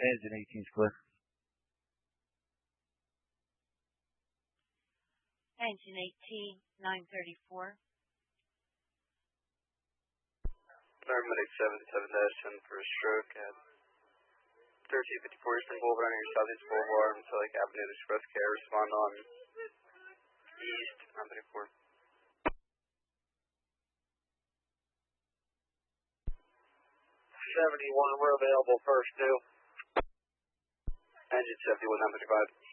Engine 18's clear. Engine 18, 934. Paramedic 77-10 for a stroke at 1354 Eastern Boulevard on your Southeast Boulevard, Meselic Avenue, Express Care. Respond on East 934. 71, we're available first, too. Engine 71, 935.